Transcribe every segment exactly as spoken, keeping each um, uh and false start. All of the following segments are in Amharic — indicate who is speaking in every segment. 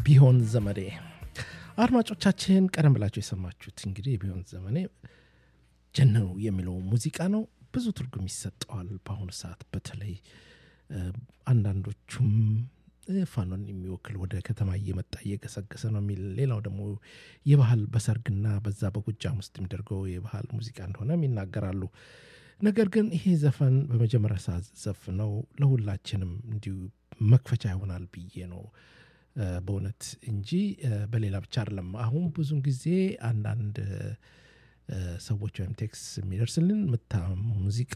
Speaker 1: ቢሆን ዘመዴ አድማጮቻችን ቀደም ብላችሁ የሰማችሁት እንግዲህ ቢሆን ዘመኔ ጀነኑ የሚለው ሙዚቃ ነው። ብዙ ትርጉም ይሰጠዋል በአሁኑ ሰዓት በተለይ አንዳንዶቹም ፋኖን የሚወክል ወደ ከተማ እየመጣ እየገሰገሰ ነው የሚል ሌላው ደግሞ የባህል በሰርግና በዛ በጎጃም ውስጥ የሚደርገው የባህል ሙዚቃ እንደሆነ ይናገራሉ። ነገር ግን ይሄ ዘፈን በመጀመሪያ ሰዓት ዘፍነው ለሁላችንም እንዲሁ መክፈቻ ይሆናል ብዬ ነው በእውነት እንጂ በሌላ ብቻ አይደለም። አሁን ብዙን ጊዜ አንዳንድ ሰዎች ወይም ቴክስ የሚደርስልን ምታ ሙዚቃ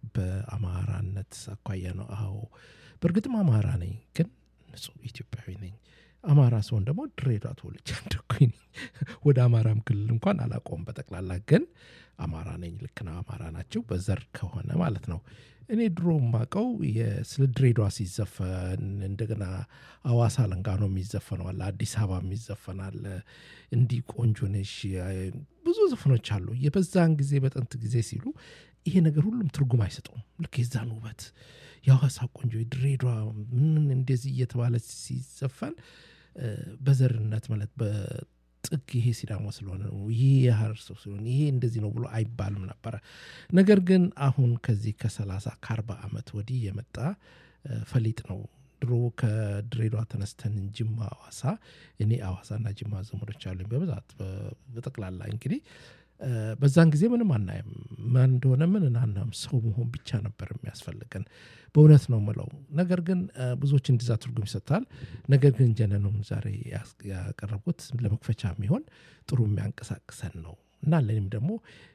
Speaker 1: በአማራነት አኳያ ነው። አዎ በእርግጥም አማራ ነኝ ግን ንጹህ ኢትዮጵያዊ ነኝ። አማራ ሰውን ደግሞ ድሬዳዋ ተወልጄ አደኩኝ። ወደ አማራም ክልል እንኳን አላቆም በጠቅላላ ግን አማራ ነኝ። ልክ ነው አማራ ናቸው በዘር ከሆነ ማለት ነው። እኔ ድሮ ማቀው የስለ ድሬዳዋ ሲዘፈን እንደገና አዋሳ ለንጋኖ የሚዘፈነው አለ አዲስ አበባ የሚዘፈናል እንዲ ቆንጆ ነሽ ብዙ ዘፈኖች አሉ። የበዛን ጊዜ በጥንት ጊዜ ሲሉ ይሄ ነገር ሁሉም ትርጉም አይሰጠውም። ልክ የዛን ውበት ያዋሳ ቆንጆ ድሬዳዋ ምን እንደዚህ እየተባለ ሲዘፈን በዘርነት ማለት በጥግ ይሄ ሲዳማ ስለሆነ ነው ይሄ የሐረር ሰው ስለሆነ ይሄ እንደዚህ ነው ብሎ አይባልም ነበር። ነገር ግን አሁን ከዚህ ከሰላሳ ከአርባ አመት ወዲህ የመጣ ፈሊጥ ነው። ድሮ ከድሬዳዋ ተነስተን ጅማ አዋሳ እኔ አዋሳና ጅማ ዘመዶች አሉኝ በብዛት በጠቅላላ እንግዲህ በዛን ጊዜ ምንም አናይም ማን እንደሆነ ምን እናናም ሰው መሆን ብቻ ነበር የሚያስፈልገን በእውነት ነው የምለው። ነገር ግን ብዙዎች እንደዛ ትርጉም ይሰጣል። ነገር ግን ጀነኑም ዛሬ ያቀረብኩት ለመክፈቻ የሚሆን ጥሩ የሚያንቀሳቅሰን ነው እና ለኔም ደግሞ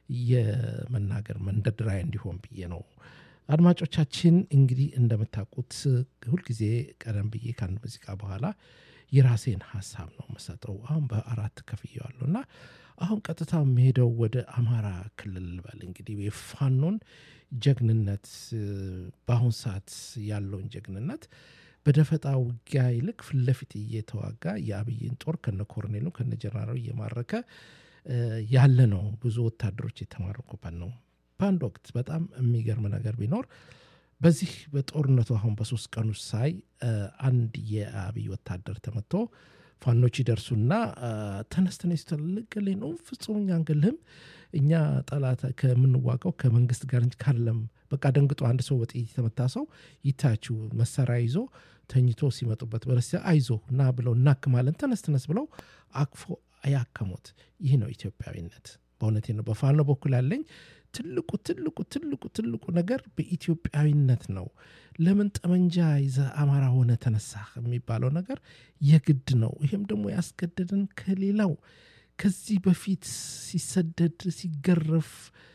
Speaker 1: የመናገር መንደድራይ እንዲሆን ብዬ ነው። አድማጮቻችን እንግዲህ እንደምታውቁት ሁሉ ጊዜ ቀደም ብዬ ካንድ ሙዚቃ በኋላ የራሴን ሐሳብ ነው መሰጠው። አሁን በአራት ከፍየዋለሁና አሁን ቀጥታ መሄደው ወደ አማራ ክልል ባል እንግዲህ የፋኖን ጀግንነት በአሁን ሰዓት ያለውን ጀግንነት በደፈጣ ውጊያ ይልቅ ፍለፊት እየተዋጋ የአብይን ጦር ከነ ኮርኔሉ ከነ ጀነራሉ እየማረከ ያለ ነው። ብዙ ወታደሮች የተማረኩበት ነው። በአንድ ወቅት በጣም የሚገርም ነገር ቢኖር በዚህ በጦርነቱ አሁን በሶስት ቀን ውስጥ ሳይ አንድ የአብይ ወታደር ተመቶ ፋኖች ይደርሱና ተነስተነ ይስተልቀልኝ ነው ፍጹም ያንገልህም እኛ ጠላት ከምንዋቀው ከመንግስት ጋር እንጂ ካለም በቃ ደንግጦ አንድ ሰው ወጥይ ተመታ ሰው ይታችሁ መሳሪያ ይዞ ተኝቶ ሲመጡበት በለሲያ አይዞ እና ብለው እናክማለን ተነስተነስ ብለው አክፎ አያከሙት። ይህ ነው ኢትዮጵያዊነት በእውነቴ ነው። በፋኖ በኩል ያለኝ ትልቁ ትልቁ ትልቁ ትልቁ ነገር በኢትዮጵያዊነት ነው። ለምን ጠመንጃ ይዘ አማራ ሆነ ተነሳህ የሚባለው ነገር የግድ ነው። ይሄም ደግሞ ያስገደደን ከሌላው ከዚህ በፊት ሲሰደድ ሲገረፍ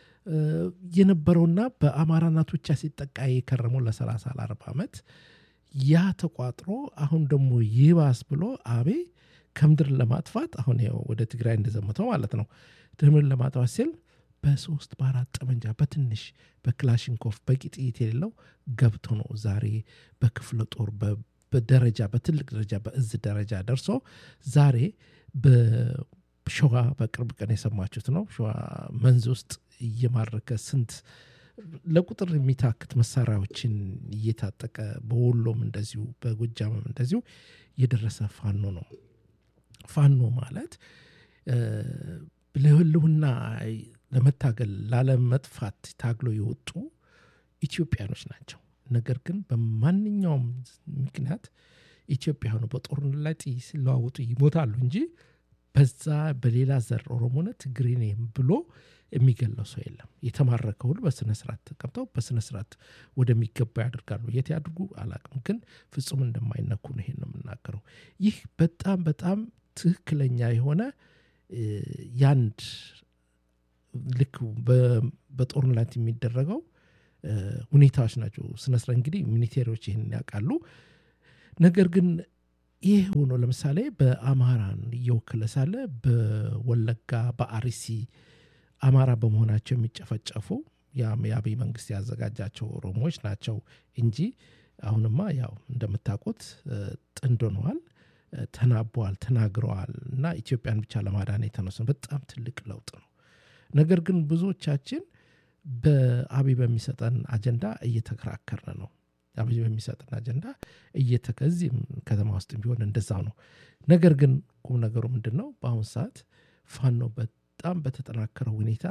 Speaker 1: የነበረውና በአማራናቶች ሲጠቃ የከረመው ለሰላሳ ለአርባ አመት ያ ተቋጥሮ አሁን ደግሞ ይባስ ብሎ አቤ ከምድር ለማጥፋት አሁን ያው ወደ ትግራይ እንደዘመተው ማለት ነው። ድምር ለማጥፋት ሲል በሶስት በአራት ጠመንጃ በትንሽ በክላሽንኮፍ በቂጥይት የሌለው ገብቶ ነው ዛሬ በክፍለ ጦር በደረጃ በትልቅ ደረጃ በእዝ ደረጃ ደርሶ ዛሬ በሸዋ በቅርብ ቀን የሰማችሁት ነው ሸዋ መንዝ ውስጥ እየማረከ ስንት ለቁጥር የሚታክት መሳሪያዎችን እየታጠቀ በወሎም እንደዚሁ በጎጃምም እንደዚሁ የደረሰ ፋኖ ነው። ፋኖ ማለት ለህልውና ለመታገል ላለመጥፋት ታግሎ የወጡ ኢትዮጵያኖች ናቸው። ነገር ግን በማንኛውም ምክንያት ኢትዮጵያውያኑ በጦርነት ላይ ሲለዋወጡ ይሞታሉ እንጂ በዛ በሌላ ዘር ኦሮሞነ ትግሬኔም ብሎ የሚገለው ሰው የለም። የተማረከ ሁሉ በስነ ስርዓት ተቀምጠው በስነ ስርዓት ወደሚገባ ያደርጋሉ። የት ያድርጉ አላቅም ግን ፍጹም እንደማይነኩ ነው ይሄን ነው የምናገረው። ይህ በጣም በጣም ትክክለኛ የሆነ ያንድ ልክ በጦርነት የሚደረገው ሁኔታዎች ናቸው። ስነስራ እንግዲህ ሚሊቴሪዎች ይሄን ያውቃሉ። ነገር ግን ይሄ ሆኖ ለምሳሌ በአማራን እየወከለ ሳለ በወለጋ በአርሲ አማራ በመሆናቸው የሚጨፈጨፉ የአብይ መንግስት ያዘጋጃቸው ኦሮሞዎች ናቸው እንጂ አሁንማ ያው እንደምታውቁት ጥንዶነዋል ተናበዋል ተናግረዋል እና ኢትዮጵያን ብቻ ለማዳን የተነሱት በጣም ትልቅ ለውጥ ነው። ነገር ግን ብዙዎቻችን በአብይ በሚሰጠን አጀንዳ እየተከራከርን ነው። አብይ በሚሰጥና አጀንዳ እየተከዚም ከተማ ውስጥ ቢሆን እንደዛው ነው። ነገር ግን ቁም ነገሩ ምንድነው? በአሁን ሰዓት ፋኖ በጣም በተጠናከረ ሁኔታ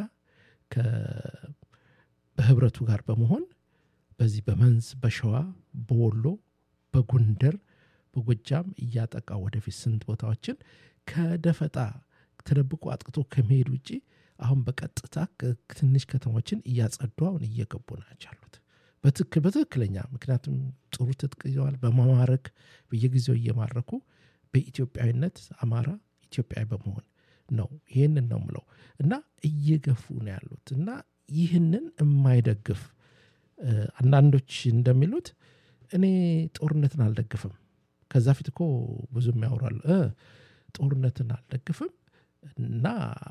Speaker 1: ከበህብረቱ ጋር በመሆን በዚህ በመንዝ በሸዋ በወሎ በጎንደር በጎጃም እያጠቃ ወደፊት ስንት ቦታዎችን ከደፈጣ ተደብቆ አጥቅቶ ከመሄድ ውጪ አሁን በቀጥታ ትንሽ ከተሞችን እያጸዱ አሁን እየገቡ ናቸው ያሉት በትክክል በትክክለኛ ምክንያቱም ጥሩ ትጥቅ ይዘዋል በማማረክ በየጊዜው እየማረኩ በኢትዮጵያዊነት አማራ ኢትዮጵያዊ በመሆን ነው ይሄንን ነው ምለው እና እየገፉ ነው ያሉት እና ይህንን የማይደግፍ አንዳንዶች እንደሚሉት እኔ ጦርነትን አልደግፍም ከዛ ፊት እኮ ብዙም ያወራሉ እ ጦርነትን አልደግፍም እና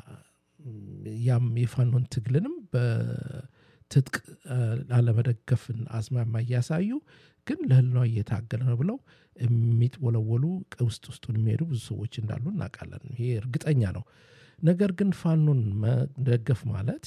Speaker 1: ያም የፋኖን ትግልንም በትጥቅ አለመደገፍን አዝማማ ያሳዩ ግን ለህልናው እየታገለ ነው ብለው የሚጥወለወሉ ውስጥ ውስጡን የሚሄዱ ብዙ ሰዎች እንዳሉ እናውቃለን ይሄ እርግጠኛ ነው ነገር ግን ፋኖን መደገፍ ማለት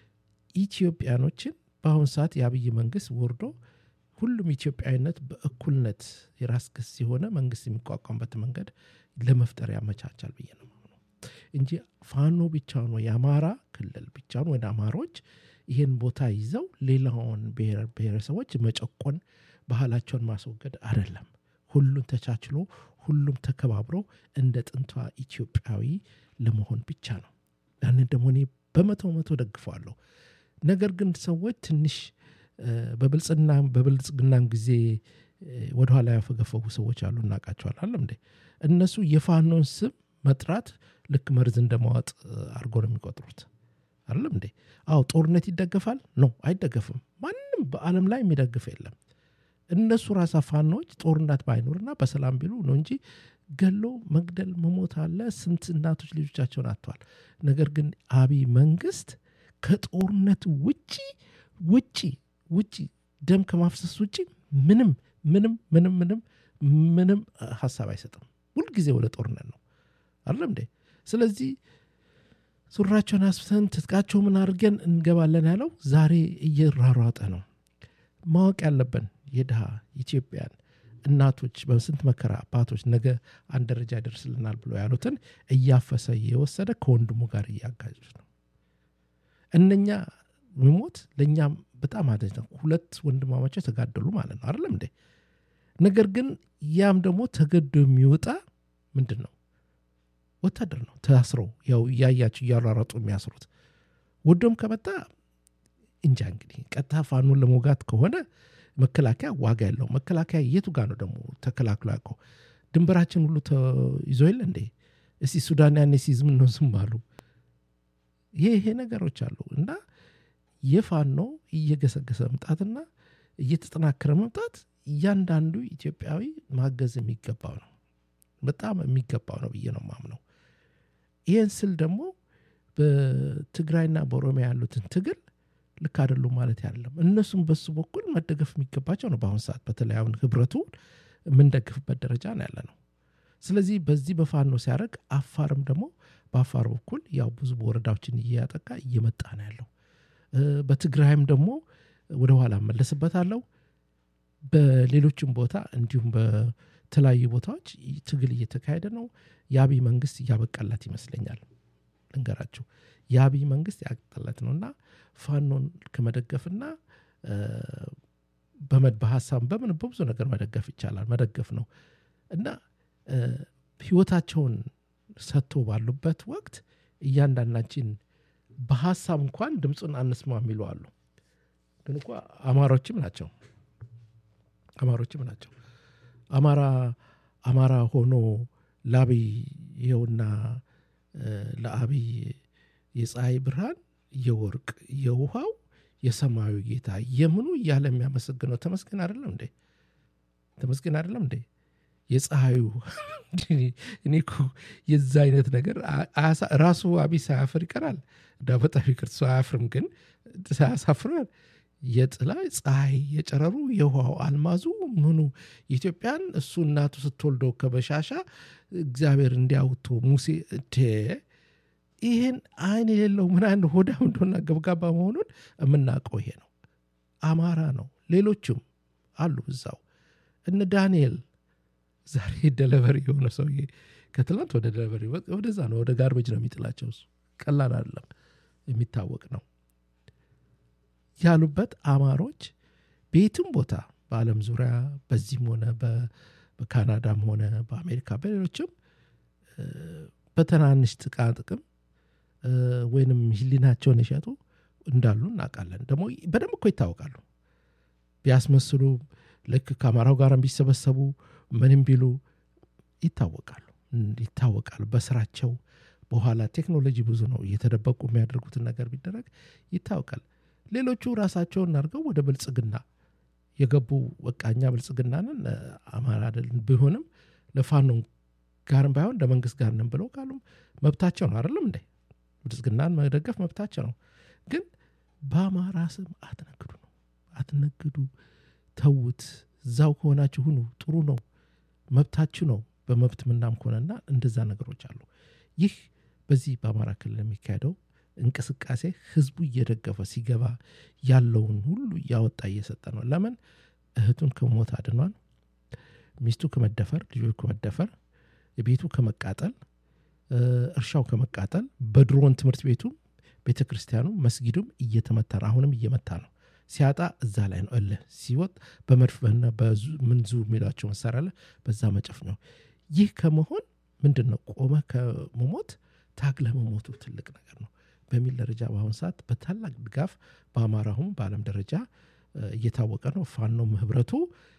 Speaker 1: ኢትዮጵያኖችን በአሁን ሰዓት የአብይ መንግስት ወርዶ ሁሉም ኢትዮጵያዊነት በእኩልነት የራስ ገዝ የሆነ መንግስት የሚቋቋምበት መንገድ ለመፍጠር ያመቻቻል ብዬ ነው እንጂ ፋኖ ብቻ ነው የአማራ ክልል ብቻ ነው ወደ አማሮች ይሄን ቦታ ይዘው ሌላውን ብሔር ብሔረሰቦች መጨቆን ባህላቸውን ማስወገድ አይደለም ሁሉም ተቻችሎ ሁሉም ተከባብሮ እንደ ጥንቷ ኢትዮጵያዊ ለመሆን ብቻ ነው ያንን ደግሞ እኔ በመቶ መቶ ደግፈዋለሁ ነገር ግን ሰዎች ትንሽ በብልጽግና በብልጽግና ጊዜ ወደ ኋላ ያፈገፈጉ ሰዎች አሉ እናቃቸዋል አይደል እንዴ እነሱ የፋኖን ስም መጥራት ልክ መርዝ እንደማዋጥ አርጎ ነው የሚቆጥሩት አይደል እንዴ አው ጦርነት ይደገፋል ነው አይደገፍም ማንንም በአለም ላይ የሚደግፍ የለም እነሱ ራሳ ፋኖች ጦርነት ባይኖርና በሰላም ቢሉ ነው እንጂ ገሎ መግደል መሞት አለ ስንት እናቶች ልጆቻቸውን አጥተዋል ነገር ግን አብይ መንግስት ከጦርነት ውጪ ውጪ ውጪ ደም ከማፍሰስ ውጪ ምንም ምንም ምንም ምንም ምንም ሐሳብ አይሰጥም ሁሉ ጊዜ ወደ ጦርነት ነው አይደል እንዴ ስለዚህ ሱራቸውን አስፈተን ትጥቃቸው ምን አድርገን እንገባለን ያለው ዛሬ እየራራጠ ነው ማወቅ ያለብን የድሃ ኢትዮጵያን እናቶች በስንት መከራ አባቶች ነገ አንድ ደረጃ ይደርስልናል ብሎ ያሉትን እያፈሰ እየወሰደ ከወንድሙ ጋር እያጋጨ ነው እነኛ ሞት ለኛም በጣም አደጅ ነው ሁለት ወንድማማቾች ተጋደሉ ማለት ነው አይደል እንዴ ነገር ግን ያም ደግሞ ተገዶ የሚወጣ ምንድነው ወታደር ነው ታስሮ ያው ያያችሁ ያራራጡ የሚያስሩት ወዶም ከመጣ እንጃ እንግዲህ ቀጣ ፋኑን ለሞጋት ከሆነ መከላከያ ዋጋ ያለው መከላከያ የቱ ጋር ነው ደግሞ ተከላክሎ ያቀው ድንበራችን ሁሉ ይዞ ይል እንዴ እስቲ ሱዳን ያኔ ሲዝም ነው ዝም አሉ ይሄ ይሄ ነገሮች አሉ እና የፋኖ እየገሰገሰ መምጣትና እየተጠናከረ መምጣት እያንዳንዱ ኢትዮጵያዊ ማገዝ የሚገባው ነው በጣም የሚገባው ነው ብዬ ነው ማምነው ይሄን ስል ደግሞ በትግራይና በኦሮሚያ ያሉትን ትግል ልክ አይደሉም ማለት አይደለም እነሱም በሱ በኩል መደገፍ የሚገባቸው ነው በአሁን ሰዓት በተለያዩን ህብረቱ ምን ደግፍበት ደረጃ ነው ያለነው ስለዚህ በዚህ በፋኖ ሲያረግ አፋርም ደግሞ በአፋር በኩል ያው ብዙ ወረዳዎችን እያጠቃ እየመጣ ነው ያለው በትግራይም ደግሞ ወደ ኋላ መለስበታለው በሌሎችም ቦታ እንዲሁም በተለያዩ ቦታዎች ትግል እየተካሄደ ነው ያቢ መንግስት ያበቃላት ይመስለኛል እንገራችሁ ያቢ መንግስት ያቀጠላት ነውና ፋኖን ከመደገፍና በመድ በሐሳብ በምን በብዙ ነገር መደገፍ ይቻላል መደገፍ ነው እና ህይወታቸውን ሰጥቶ ባሉበት ወቅት እያንዳንዳችን በሐሳብ እንኳን ድምጹን አንስማ የሚሉ አሉ ግን እንኳን አማሮችም ናቸው አማሮችም ናቸው አማራ አማራ ሆኖ ላቢ ይውና ለአቢ የፀሐይ ብርሃን የወርቅ የውሃው የሰማዩ ጌታ የምኑ ያለ የሚያመሰግነው ተመስገን አይደለም እንዴ ተመስገን አይደለም እንዴ የፀሐዩ እኔኮ የዛ አይነት ነገር ራሱ አቢ ሳያፍር ይቀራል ዳበጣ ፍቅር ሳያፍርም ግን ሳያሳፍራል የጥላ ፀሐይ የጨረሩ የውሃው አልማዙ ምኑ ኢትዮጵያን እሱ እናቱ ስትወልዶ ከበሻሻ እግዚአብሔር እንዲያውቶ ሙሴ እቴ ይሄን አይን የሌለው ምን አይነት ሆዳም እንደሆነ ገብጋባ መሆኑን የምናውቀው ይሄ ነው አማራ ነው ሌሎችም አሉ እዛው እነ ዳንኤል ዛሬ ደለቨሪ የሆነ ሰውዬ ከትላንት ወደ ደለቨሪ ወደዛ ነው ወደ ጋርቤጅ ነው የሚጥላቸው እሱ ቀላል አይደለም የሚታወቅ ነው ያሉበት አማሮች ቤትም ቦታ በአለም ዙሪያ በዚህም ሆነ በካናዳም ሆነ በአሜሪካ በሌሎችም በተናንሽ ጥቃጥቅም ወይንም ህሊናቸውን ይሸጡ እንዳሉ እናውቃለን ደግሞ በደንብ እኮ ይታወቃሉ ቢያስመስሉ ልክ ከአማራው ጋር ቢሰበሰቡ ምንም ቢሉ ይታወቃሉ ይታወቃሉ በስራቸው በኋላ ቴክኖሎጂ ብዙ ነው እየተደበቁ የሚያደርጉትን ነገር ቢደረግ ይታወቃል ሌሎቹ ራሳቸውን አድርገው ወደ ብልጽግና የገቡ በቃኛ ብልጽግናንን አማራ አይደለም ቢሆንም ለፋኖ ጋርም ባይሆን ለመንግስት ጋር ነን ብለው ካሉ መብታቸው ነው አይደለም እንዴ ብልጽግናን መደገፍ መብታቸው ነው ግን በአማራ ስም አትነግዱ ነው አትነግዱ ተውት ዛው ከሆናችሁ ሁኑ ጥሩ ነው መብታችሁ ነው በመብት ምናም ከሆነና እንደዛ ነገሮች አሉ ይህ በዚህ በአማራ ክልል የሚካሄደው እንቅስቃሴ ህዝቡ እየደገፈ ሲገባ ያለውን ሁሉ ያወጣ እየሰጠ ነው ለምን እህቱን ከሞት አድኗል ሚስቱ ከመደፈር ልጆቹ ከመደፈር ቤቱ ከመቃጠል እርሻው ከመቃጠል በድሮን ትምህርት ቤቱ ቤተክርስቲያኑ መስጊዱም እየተመታ አሁንም እየመታ ነው ሲያጣ እዛ ላይ ነው እለ ሲወጥ በመድፈና በምንዙ የሚላቸው መሳሪያ ላይ በዛ መጨፍ ነው ይህ ከመሆን ምንድነው ቆመ ከመሞት ታግለ መሞቱ ትልቅ ነገር ነው በሚል ደረጃ በአሁን ሰዓት በታላቅ ድጋፍ በአማራውም በአለም ደረጃ እየታወቀ ነው ፋኖም ህብረቱ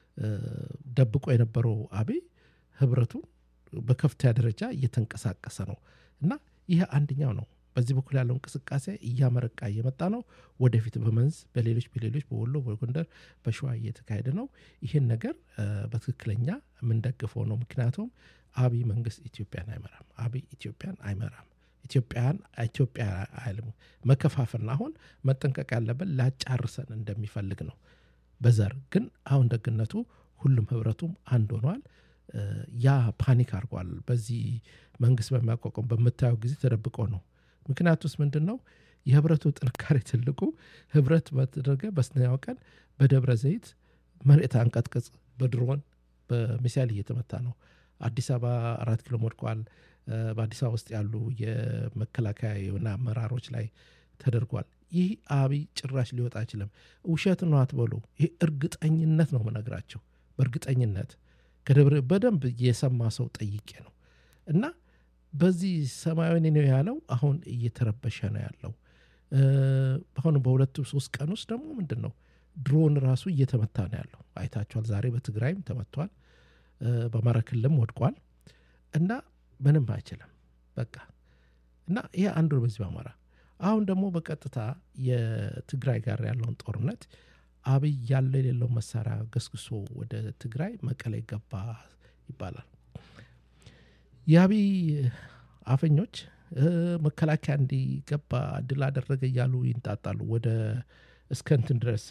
Speaker 1: ደብቆ የነበረው አቤ ህብረቱ በከፍተኛ ደረጃ እየተንቀሳቀሰ ነው እና ይሄ አንደኛው ነው በዚህ በኩል ያለው እንቅስቃሴ እያመረቃ እየመጣ ነው ወደፊት በመንዝ በሌሎች በሌሎች በወሎ በጎንደር በሸዋ እየተካሄደ ነው ይሄን ነገር በትክክለኛ ምን ደግፈው ነው ምክንያቱም አቢ መንግስት ኢትዮጵያን አይመራም አቢ ኢትዮጵያን አይመራም ኢትዮጵያን ኢትዮጵያ አይልም መከፋፈልና አሁን መጠንቀቅ ያለበት ላጫርሰን እንደሚፈልግ ነው በዘር ግን አሁን ደግነቱ ሁሉም ህብረቱም አንድ ሆኗል ያ ፓኒክ አርጓል በዚህ መንግስት በሚያቋቋም በመታየው ጊዜ ተደብቆ ነው ምክንያቱስ ምንድነው የህብረቱ ጥንካሬ ትልቁ ህብረት በተደረገ በስነያው ቀን በደብረ ዘይት መሬት አንቀጥቅጥ በድሮን በሚሳይል እየተመታ ነው አዲስ አበባ አራት ኪሎ ወድቋል በአዲስ አበባ ውስጥ ያሉ የመከላከያ የሆነ አመራሮች ላይ ተደርጓል ይህ አቢ ጭራሽ ሊወጣ አይችልም ውሸት ነው አትበሉ ይሄ እርግጠኝነት ነው መነግራቸው በእርግጠኝነት ከደብረ በደንብ የሰማ ሰው ጠይቄ ነው እና በዚህ ሰማያዊ ነው ያለው አሁን እየተረበሸ ነው ያለው አሁን በሁለት ሶስት ቀን ውስጥ ደግሞ ምንድነው ድሮን ራሱ እየተመታ ነው ያለው አይታችኋል ዛሬ በትግራይም ተመቷል በአማራ ክልልም ወድቋል እና ምንም አይችልም በቃ እና ይሄ አንዱ በዚህ በአማራ አሁን ደግሞ በቀጥታ የትግራይ ጋር ያለውን ጦርነት አብይ ያለ የሌለው መሳሪያ ገስግሶ ወደ ትግራይ መቀሌ ገባ ይባላል ያብይ አፈኞች መከላከያ እንዲገባ ድል አደረገ ያሉ ይንጣጣሉ ወደ እስከንትን ድረስ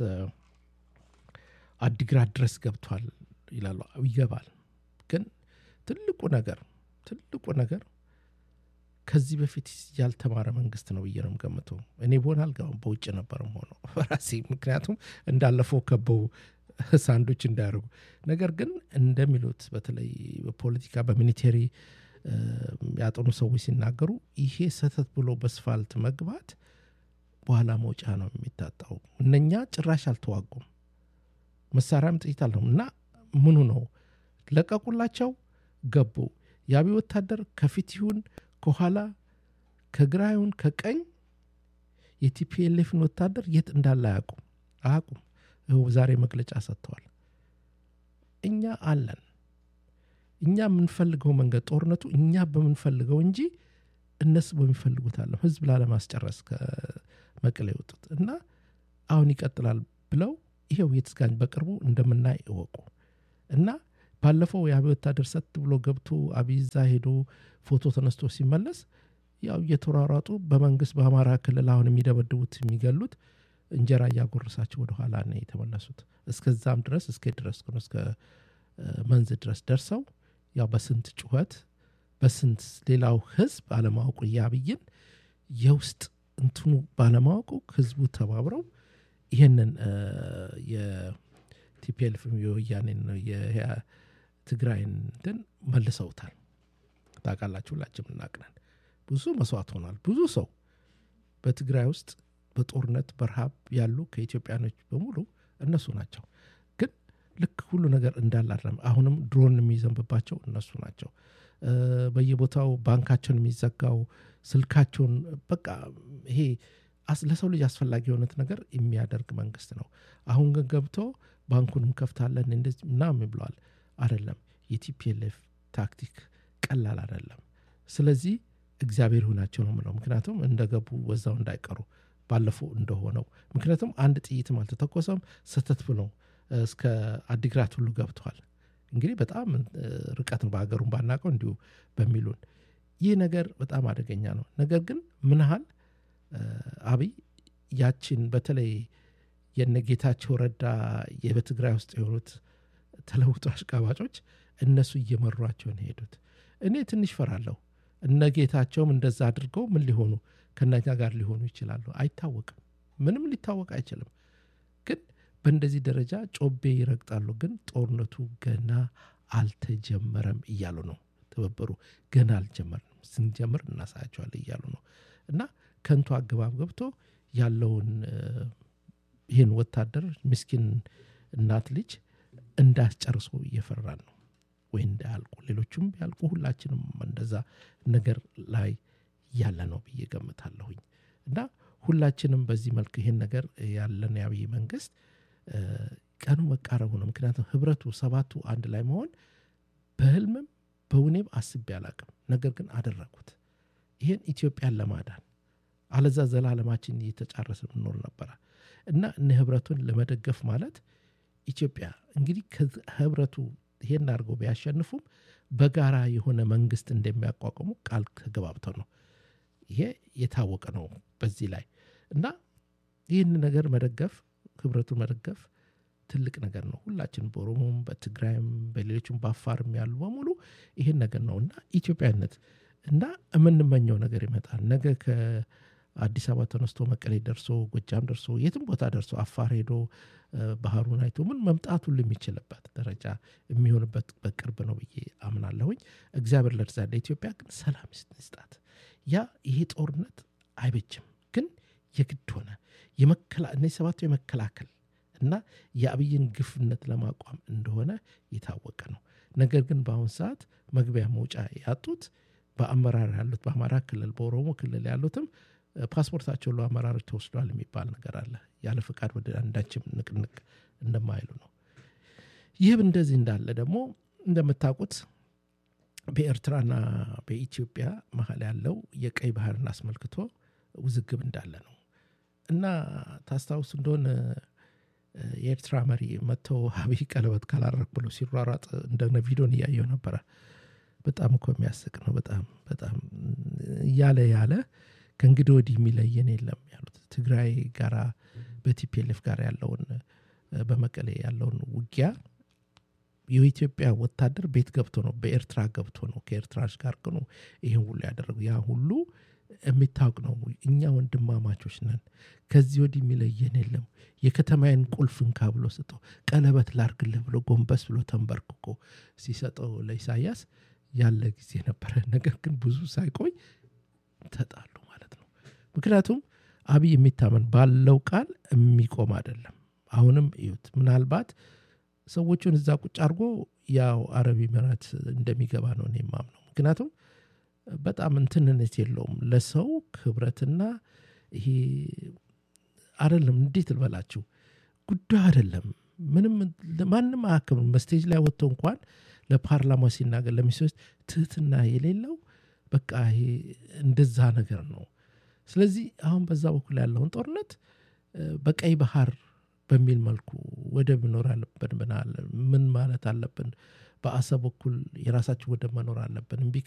Speaker 1: አዲግራት ድረስ ገብቷል ይላሉ ይገባል ግን ትልቁ ነገር ትልቁ ነገር ከዚህ በፊት ያልተማረ መንግስት ነው በየነም ገመቱ እኔ ቦናል ጋር በውጭ ነበርም ሆኖ ራሴ ምክንያቱም እንዳለፈው ከበው ሳንዶች እንዳያርጉ ነገር ግን እንደሚሉት በተለይ በፖለቲካ በሚሊተሪ ያጠኑ ሰዎች ሲናገሩ ይሄ ሰተት ብሎ በስፋልት መግባት በኋላ መውጫ ነው የሚታጣው እነኛ ጭራሽ አልተዋጉም መሳሪያም ጥይታለው እና ምኑ ነው ለቀቁላቸው ገቡ ያቢ ወታደር ከፊት ይሁን ከኋላ ከግራዩን ከቀኝ የቲፒኤልኤፍን ወታደር የት እንዳለ ያቁም አቁም ዛሬ መግለጫ ሰጥተዋል እኛ አለን እኛ የምንፈልገው መንገድ ጦርነቱ እኛ በመንፈልገው እንጂ እነሱ በሚፈልጉት አለ ህዝብ ላለማስጨረስ ከመቀሌ ወጡት እና አሁን ይቀጥላል ብለው ይሄው የትስጋኝ በቅርቡ እንደምናይ እወቁ እና ባለፈው ያቢ ወታደር ሰጥ ብሎ ገብቶ አቢዛ ሄዶ ፎቶ ተነስቶ ሲመለስ ያው እየተራራጡ በመንግስት በአማራ ክልል አሁን የሚደበድቡት የሚገሉት እንጀራ ያጎርሳቸው ወደ ኋላ ነው የተመለሱት እስከዛም ድረስ እስከ ድረስ እስከ መንዝ ድረስ ደርሰው ያው በስንት ጩኸት በስንት ሌላው ህዝብ አለማወቁ ያብይን የውስጥ እንትኑ ባለማወቁ ህዝቡ ተባብረው ይሄንን የ ቲፒኤልኤፍ የወያኔን የትግራይን እንትን መልሰውታል። ታውቃላችሁ፣ ሁላችንም እናውቃለን። ብዙ መስዋዕት ሆኗል። ብዙ ሰው በትግራይ ውስጥ በጦርነት በረሃብ ያሉ ከኢትዮጵያኖች በሙሉ እነሱ ናቸው። ግን ልክ ሁሉ ነገር እንዳላለም አሁንም ድሮን የሚዘንብባቸው እነሱ ናቸው። በየቦታው ባንካቸውን የሚዘጋው ስልካቸውን በቃ ይሄ ለሰው ልጅ አስፈላጊ የሆነት ነገር የሚያደርግ መንግስት ነው። አሁን ግን ገብቶ ባንኩንም ከፍታለን እንደዚህ ምናምን ብለዋል። አይደለም፣ የቲፒኤልኤፍ ታክቲክ ቀላል አይደለም። ስለዚህ እግዚአብሔር ሆናቸው ነው የምለው። ምክንያቱም እንደገቡ ወዛው እንዳይቀሩ ባለፈው እንደሆነው። ምክንያቱም አንድ ጥይትም አልተተኮሰም። ሰተት ብሎ እስከ አዲግራት ሁሉ ገብቷል። እንግዲህ በጣም ርቀት ነው፣ በሀገሩን ባናቀው እንዲሁ በሚሉን ይህ ነገር በጣም አደገኛ ነው። ነገር ግን ምን ያህል አብይ ያችን በተለይ የነጌታቸው ረዳ የበትግራይ ውስጥ የሆኑት ተለውጦ አሽቃባጮች እነሱ እየመሯቸው ነው ሄዱት። እኔ ትንሽ ፈራለሁ። እነጌታቸውም እንደዛ አድርገው ምን ሊሆኑ ከነኛ ጋር ሊሆኑ ይችላሉ? አይታወቅም። ምንም ሊታወቅ አይችልም። ግን በእንደዚህ ደረጃ ጮቤ ይረግጣሉ። ግን ጦርነቱ ገና አልተጀመረም እያሉ ነው። ተበበሩ ገና አልጀመርንም፣ ስንጀምር እናሳያቸዋለን እያሉ ነው። እና ከንቱ አገባብ ገብቶ ያለውን ይህን ወታደር ምስኪን እናት ልጅ እንዳስጨርሶ እየፈራን ነው። ወይ እንዳያልቁ ሌሎቹም ያልቁ፣ ሁላችንም እንደዛ ነገር ላይ ያለ ነው ብዬ ገምታለሁኝ። እና ሁላችንም በዚህ መልክ ይሄን ነገር ያለን የአብይ መንግስት ቀኑ መቃረቡ ነው። ምክንያቱም ህብረቱ ሰባቱ አንድ ላይ መሆን በህልምም በውኔም አስቤ አላቅም። ነገር ግን አደረጉት። ይሄን ኢትዮጵያን ለማዳን አለዛ ዘላለማችን እየተጫረሰ ምንኖር ነበር። እና እነ ህብረቱን ለመደገፍ ማለት ኢትዮጵያ እንግዲህ ከህብረቱ ይሄን አድርገው ቢያሸንፉም በጋራ የሆነ መንግስት እንደሚያቋቁሙ ቃል ተገባብተው ነው። ይሄ የታወቀ ነው በዚህ ላይ። እና ይህን ነገር መደገፍ፣ ህብረቱን መደገፍ ትልቅ ነገር ነው። ሁላችን በኦሮሞም በትግራይም በሌሎችም በአፋርም ያሉ በሙሉ ይሄን ነገር ነውና ኢትዮጵያነት እና የምንመኘው ነገር ይመጣል። ነገ ከአዲስ አበባ ተነስቶ መቀሌ ደርሶ ጎጃም ደርሶ የትም ቦታ ደርሶ አፋር ሄዶ ባህሩን አይቶ ምን መምጣት ሁሉ የሚችልበት ደረጃ የሚሆንበት በቅርብ ነው ብዬ አምናለሁኝ። እግዚአብሔር ለርዛ ለኢትዮጵያ ግን ሰላም ይስጣት። ያ ይሄ ጦርነት አይበጅም፣ ግን የግድ ሆነ የመከላ እነዚህ ሰባቱ የመከላከል እና የአብይን ግፍነት ለማቋም እንደሆነ የታወቀ ነው። ነገር ግን በአሁን ሰዓት መግቢያ መውጫ ያጡት በአመራር ያሉት በአማራ ክልል በኦሮሞ ክልል ያሉትም ፓስፖርታቸው ለአመራሮች ተወስዷል የሚባል ነገር አለ። ያለ ፍቃድ ወደ አንዳችም ንቅንቅ እንደማይሉ ነው። ይህ እንደዚህ እንዳለ ደግሞ እንደምታውቁት በኤርትራና በኢትዮጵያ መሀል ያለው የቀይ ባህርን አስመልክቶ ውዝግብ እንዳለ ነው። እና ታስታውስ እንደሆነ የኤርትራ መሪ መጥተው አብይ ቀለበት ካላረክ ብሎ ሲሯሯጥ እንደነ ቪዲዮን እያየው ነበረ። በጣም እኮ የሚያስቅ ነው። በጣም በጣም ያለ ያለ ከእንግዲህ ወዲህ የሚለየን የለም ያሉት ትግራይ ጋራ በቲፒኤልኤፍ ጋር ያለውን በመቀሌ ያለውን ውጊያ የኢትዮጵያ ወታደር ቤት ገብቶ ነው በኤርትራ ገብቶ ነው ከኤርትራሽ ጋር ነው ይሄን ሁሉ ያደረገው። ያ ሁሉ የሚታወቅ ነው። እኛ ወንድማማቾች ነን፣ ከዚህ ወዲህ የሚለየን የለም። የከተማዬን ቁልፍን ካብሎ ሰጠው፣ ቀለበት ላርግልህ ብሎ ጎንበስ ብሎ ተንበርክኮ ሲሰጠው ለኢሳያስ ያለ ጊዜ ነበረ። ነገር ግን ብዙ ሳይቆይ ተጣሉ ማለት ነው። ምክንያቱም አብይ የሚታመን ባለው ቃል የሚቆም አይደለም። አሁንም እዩት፣ ምናልባት ሰዎቹን እዛ ቁጭ አድርጎ ያው አረብ ኤሚሬት እንደሚገባ ነው እኔ የማምነው። ምክንያቱም በጣም እንትንነት የለውም ለሰው ክብረትና ይሄ አይደለም። እንዴት ልበላችሁ፣ ጉዳዩ አይደለም። ምንም ማንም አያክብም። በስቴጅ ላይ ወጥቶ እንኳን ለፓርላማ ሲናገር ለሚስት ትህትና የሌለው በቃ ይሄ እንደዛ ነገር ነው። ስለዚህ አሁን በዛ በኩል ያለውን ጦርነት በቀይ ባህር በሚል መልኩ ወደብ መኖር አለብን ብናል ምን ማለት አለብን? በአሰብ በኩል የራሳችን ወደብ መኖር አለብን።